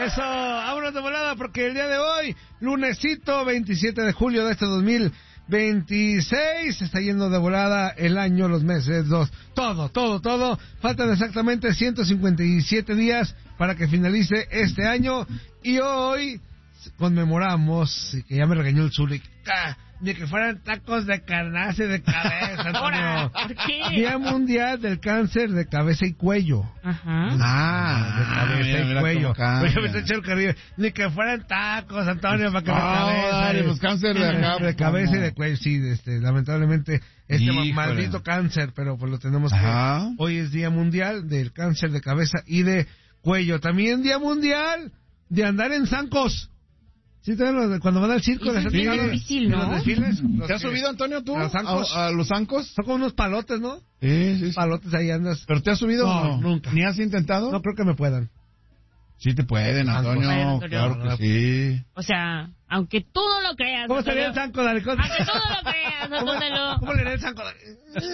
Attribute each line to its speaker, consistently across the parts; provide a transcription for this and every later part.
Speaker 1: Eso, vámonos de volada porque el día de hoy, lunesito 27 de julio de este 2026, se está yendo de volada el año, los meses, todo. Faltan exactamente 157 días para que finalice este año y hoy conmemoramos, que ya me regañó el Zulik, ni que fueran tacos de carnaza y de cabeza, Antonio.
Speaker 2: ¿Por qué?
Speaker 1: Día Mundial del Cáncer de Cabeza y Cuello.
Speaker 2: Ajá.
Speaker 1: De cabeza y cuello.
Speaker 2: Pues
Speaker 1: Oye, me está echando el cariño. Ni que fueran tacos, Antonio, para que la cabeza.
Speaker 3: Dale, pues cáncer de acá.
Speaker 1: De cabeza y de cuello, sí, lamentablemente, maldito cáncer, pero pues lo tenemos que... Hoy es Día Mundial del Cáncer de Cabeza y de Cuello. También Día Mundial de andar en zancos. Sí, cuando van al circo,
Speaker 2: es difícil, ¿no?
Speaker 1: Los desfiles.
Speaker 3: ¿Te has subido, Antonio, tú?
Speaker 1: ¿A
Speaker 3: los zancos?
Speaker 1: Son como unos palotes, ¿no?
Speaker 3: Sí.
Speaker 1: Palotes, ahí andas.
Speaker 3: ¿Pero te has subido?
Speaker 1: No, nunca.
Speaker 3: ¿Ni has intentado?
Speaker 1: No creo que me puedan.
Speaker 3: Sí te pueden, Antonio. Claro que sí.
Speaker 2: O sea, aunque tú no lo creas.
Speaker 1: ¿Cómo sería el zanco, Dale?
Speaker 2: Aunque tú no lo creas, Antonio.
Speaker 1: ¿Cómo le haría el zanco, Dale?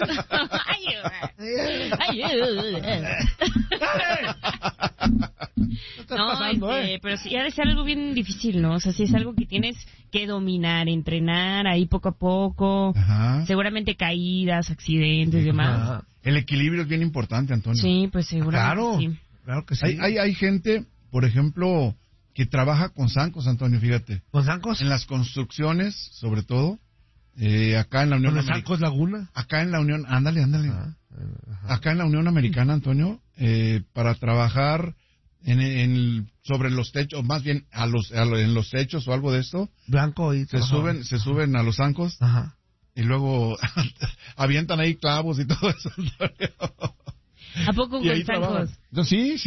Speaker 2: Ayuda.
Speaker 1: Pasando,
Speaker 2: pero sí ha de ser algo bien difícil, ¿no? O sea, sí es algo que tienes que dominar, entrenar ahí poco a poco.
Speaker 3: Ajá.
Speaker 2: Seguramente caídas, accidentes y demás.
Speaker 3: El equilibrio es bien importante, Antonio.
Speaker 2: Sí, pues seguramente sí.
Speaker 1: Claro que sí.
Speaker 3: Hay gente, por ejemplo, que trabaja con zancos, Antonio, fíjate.
Speaker 1: ¿Con zancos?
Speaker 3: En las construcciones, sobre todo. Acá en la Unión
Speaker 1: Americana. ¿Zancos Laguna?
Speaker 3: Acá en la Unión, ándale. Acá en la Unión Americana, Antonio, para trabajar sobre los techos, más bien en los techos o algo de esto.
Speaker 1: Blanco y
Speaker 3: se suben a los zancos.
Speaker 1: Ajá.
Speaker 3: Y luego avientan ahí clavos y todo eso, Antonio.
Speaker 2: ¿A poco con zancos?
Speaker 3: Sí.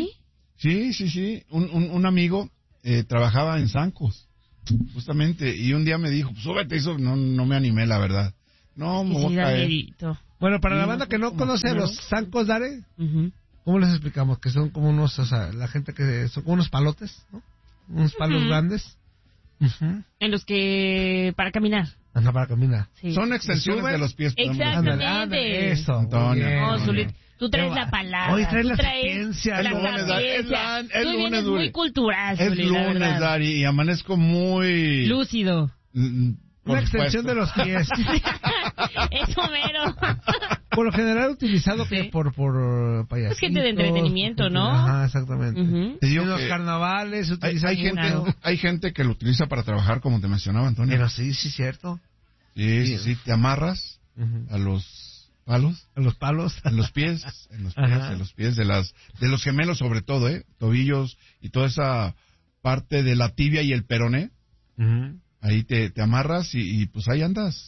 Speaker 3: Sí. Un amigo trabajaba en zancos, justamente, y un día me dijo, súbete, no me animé, la verdad. No, me voy a caer.
Speaker 1: Bueno, para la banda que no conoce los zancos, Dare, ¿cómo les explicamos? Que son como unos, o sea, la gente que son como unos palotes, ¿no? Unos palos grandes.
Speaker 2: En los que... para caminar.
Speaker 1: Ajá, para caminar.
Speaker 2: Sí.
Speaker 3: Son extensiones de los pies.
Speaker 2: Exactamente.
Speaker 1: Ándale, eso.
Speaker 3: Antonio.
Speaker 2: Tú traes la palabra.
Speaker 1: Hoy traes la sapiencia.
Speaker 3: Es lunes,
Speaker 2: muy cultural.
Speaker 3: Es lunes, Dari, y amanezco muy...
Speaker 2: lúcido.
Speaker 1: Una extensión de los pies.
Speaker 2: Es Homero.
Speaker 1: Por lo general utilizado por payasitos.
Speaker 2: Es gente de entretenimiento, ¿no?
Speaker 1: Ajá, exactamente.
Speaker 3: Te digo
Speaker 1: en los carnavales se utiliza
Speaker 3: hay gente que lo utiliza para trabajar, como te mencionaba, Antonio.
Speaker 1: Pero sí, cierto.
Speaker 3: Sí, te amarras a los palos.
Speaker 1: ¿A los palos?
Speaker 3: En los pies, de los gemelos sobre todo, tobillos y toda esa parte de la tibia y el peroné. Ahí te amarras y pues ahí andas.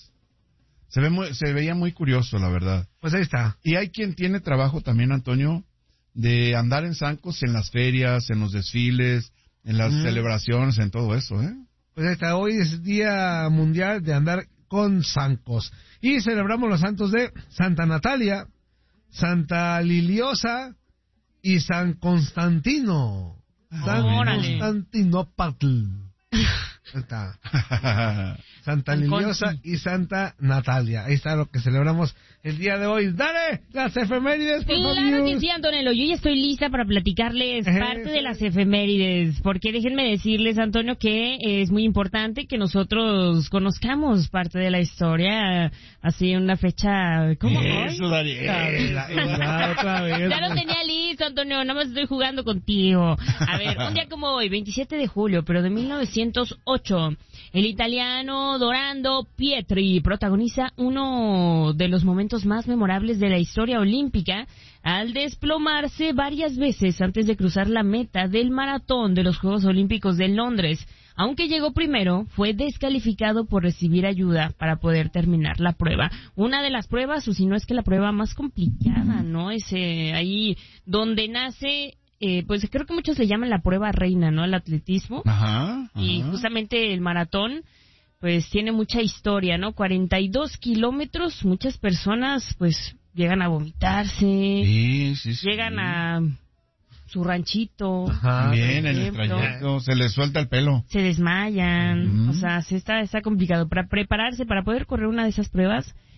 Speaker 3: Se veía muy curioso, la verdad.
Speaker 1: Pues ahí está.
Speaker 3: Y hay quien tiene trabajo también, Antonio, de andar en zancos en las ferias, en los desfiles, en las celebraciones, en todo eso,
Speaker 1: Pues ahí está. Hoy es Día Mundial de andar con zancos. Y celebramos los santos de Santa Natalia, Santa Liliosa y San Constantino. San Constantinopatl. Está. Santa Liliosa y Santa Natalia. Ahí está lo que celebramos el día de hoy. ¡Dale! Las efemérides, por favor.
Speaker 2: Claro que sí, Antonio. Yo ya estoy lista para platicarles parte de las efemérides. Porque déjenme decirles, Antonio, que es muy importante que nosotros conozcamos parte de la historia. Así una fecha... ¿Cómo
Speaker 3: eso,
Speaker 2: Ya lo tenía listo, Antonio. Nada más estoy jugando contigo. A ver, un día como hoy, 27 de julio, pero de 1908, el italiano Dorando Pietri protagoniza uno de los momentos más memorables de la historia olímpica al desplomarse varias veces antes de cruzar la meta del maratón de los Juegos Olímpicos de Londres. Aunque llegó primero, fue descalificado por recibir ayuda para poder terminar la prueba. Una de las pruebas, o si no es que la prueba más complicada, ¿no? Es ahí donde nace... pues creo que muchos le llaman la prueba reina, ¿no? El atletismo.
Speaker 3: Ajá.
Speaker 2: Y justamente el maratón, pues tiene mucha historia, ¿no? 42 kilómetros, muchas personas, pues, llegan a vomitarse.
Speaker 3: Sí.
Speaker 2: Llegan a su ranchito.
Speaker 3: También en el trayecto se les suelta el pelo.
Speaker 2: Se desmayan. O sea, está complicado. Para prepararse, para poder correr una de esas pruebas,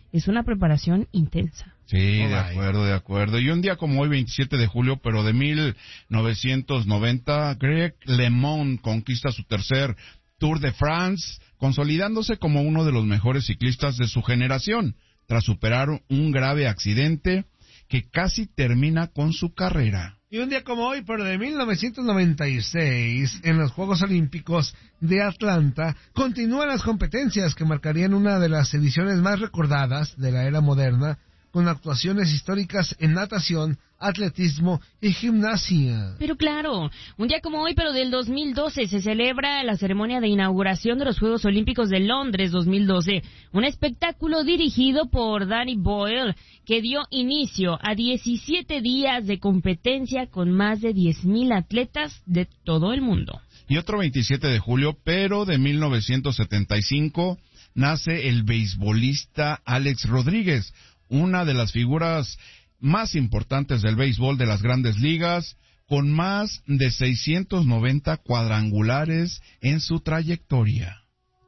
Speaker 2: es una preparación intensa.
Speaker 3: Sí, de acuerdo. Y un día como hoy, 27 de julio, pero de 1990, Greg LeMond conquista su tercer Tour de France, consolidándose como uno de los mejores ciclistas de su generación, tras superar un grave accidente que casi termina con su carrera.
Speaker 1: Y un día como hoy, pero de 1996, en los Juegos Olímpicos de Atlanta, continúan las competencias que marcarían una de las ediciones más recordadas de la era moderna, con actuaciones históricas en natación, atletismo y gimnasia.
Speaker 2: Pero claro, un día como hoy, pero del 2012, se celebra la ceremonia de inauguración de los Juegos Olímpicos de Londres 2012, un espectáculo dirigido por Danny Boyle, que dio inicio a 17 días de competencia con más de 10,000 atletas de todo el mundo.
Speaker 3: Y otro 27 de julio, pero de 1975, nace el beisbolista Alex Rodríguez, una de las figuras más importantes del béisbol de las grandes ligas, con más de 690 cuadrangulares en su trayectoria.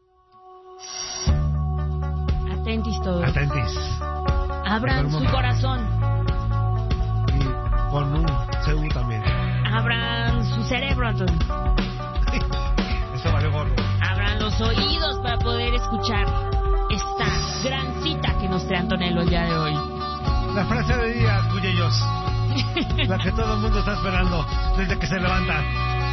Speaker 2: Atentis todos.
Speaker 1: Atentis.
Speaker 2: Abran su corazón.
Speaker 1: Y con un CU también.
Speaker 2: Abran su cerebro, Antonio.
Speaker 1: Eso vale gorro.
Speaker 2: Abran los oídos para poder escuchar esta gran cita que nos trae Antonello el día de hoy.
Speaker 1: La frase de día, cuyellos. La que todo el mundo está esperando desde que se levanta.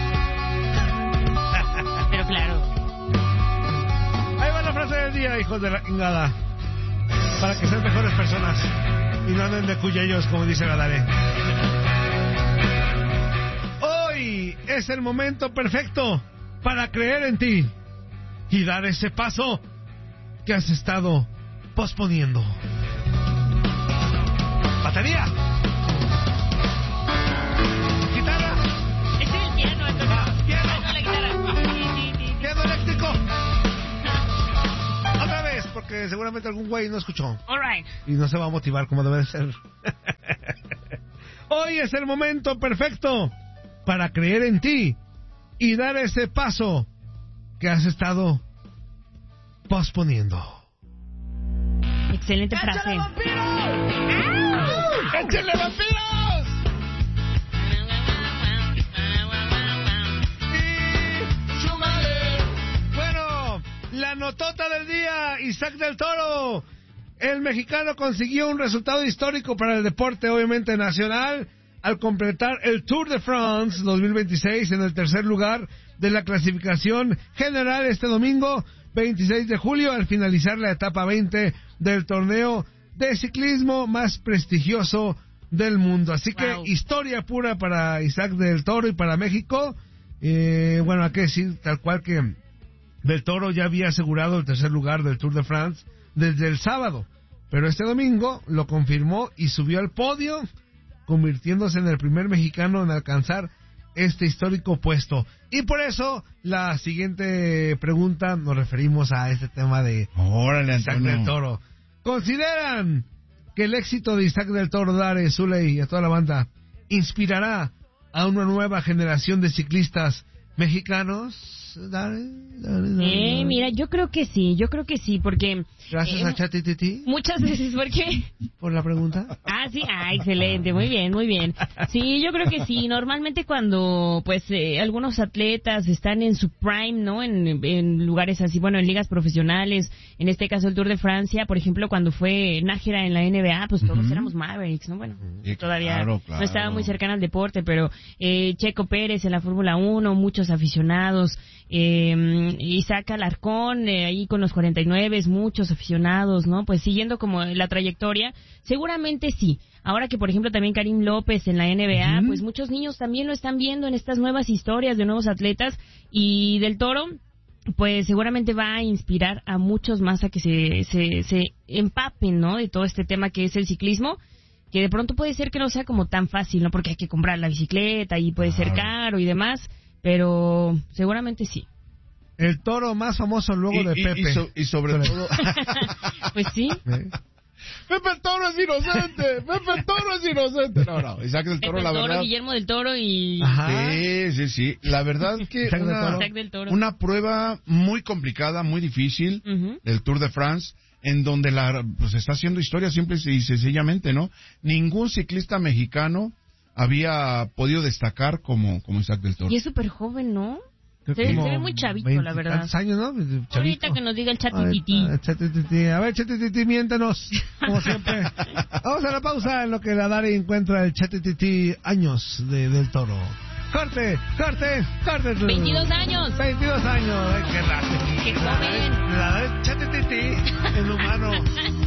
Speaker 2: Pero claro.
Speaker 1: Ahí va la frase del día, hijos de la chingada. Para que sean mejores personas y no anden de cuyellos, como dice Gadare. Hoy es el momento perfecto para creer en ti y dar ese paso que has estado posponiendo. ¡Batería! ¡Guitarra!
Speaker 2: Ese es el piano, Antonio.
Speaker 1: ¡Piano!
Speaker 2: No, la guitarra.
Speaker 1: ¡Piano eléctrico! Otra vez, porque seguramente algún güey no escuchó.
Speaker 2: All right.
Speaker 1: Y no se va a motivar como debe de ser. Hoy es el momento perfecto para creer en ti y dar ese paso que has estado posponiendo.
Speaker 2: Excelente frase.
Speaker 1: ¡Échale, vampiros! Bueno, la notota del día, Isaac del Toro. El mexicano consiguió un resultado histórico para el deporte, obviamente nacional, al completar el Tour de France 2026 en el tercer lugar de la clasificación general este domingo 26 de julio, al finalizar la etapa 20 del torneo de ciclismo más prestigioso del mundo. Así que historia pura para Isaac del Toro y para México. Bueno, hay que decir tal cual que del Toro ya había asegurado el tercer lugar del Tour de France desde el sábado, pero este domingo lo confirmó y subió al podio, convirtiéndose en el primer mexicano en alcanzar este histórico puesto. Y por eso, la siguiente pregunta, nos referimos a este tema de Isaac del Toro. ¿Consideran que el éxito de Isaac del Toro, Dare, Zuley y a toda la banda inspirará a una nueva generación de ciclistas mexicanos? Dare.
Speaker 2: Mira, yo creo que sí, porque...
Speaker 1: Gracias a ChatGPT.
Speaker 2: Muchas veces, ¿por qué?
Speaker 1: Por la pregunta.
Speaker 2: Sí, excelente, muy bien. Sí, yo creo que sí, normalmente cuando, pues, algunos atletas están en su prime, ¿no? En lugares así, bueno, en ligas profesionales, en este caso el Tour de Francia, por ejemplo, cuando fue Nájera en la NBA, pues todos éramos Mavericks, ¿no? Bueno, todavía no estaba muy cercana al deporte, pero Checo Pérez en la Fórmula 1, muchos aficionados, Isaac Alarcón, ahí con los 49, muchos aficionados, ¿no? Pues siguiendo como la trayectoria, seguramente sí. Ahora que, por ejemplo, también Karim López en la NBA, pues muchos niños también lo están viendo en estas nuevas historias de nuevos atletas, y del Toro, pues seguramente va a inspirar a muchos más a que se empapen, ¿no? De todo este tema que es el ciclismo, que de pronto puede ser que no sea como tan fácil, ¿no? Porque hay que comprar la bicicleta y puede ser caro y demás, pero seguramente sí.
Speaker 1: El Toro más famoso luego de Pepe.
Speaker 3: Y sobre todo...
Speaker 2: Pues sí.
Speaker 3: Pepe el Toro es inocente. Pepe el Toro es inocente. No, Isaac del Toro, la verdad.
Speaker 2: Guillermo del Toro y...
Speaker 3: Sí. La verdad que
Speaker 2: Isaac del Toro.
Speaker 3: Una prueba muy complicada, muy difícil, del Tour de France. en donde pues está haciendo historia simple y sencillamente, ¿no? Ningún ciclista mexicano había podido destacar como Isaac del Toro.
Speaker 2: Y es súper joven, ¿no? Se ve muy chavito, la verdad.
Speaker 1: Años, ¿no? Chavito.
Speaker 2: Ahorita que nos diga el Chatititi.
Speaker 1: A ver, Chatititi, miéntanos, como siempre. Vamos a la pausa en lo que la Dari encuentra el Chatititi años del Toro. ¡Corte!
Speaker 2: 22 años.
Speaker 1: 22 años. Ay, qué raro.
Speaker 2: ¡Qué joven!
Speaker 1: La Dari, Chatititi, en humano.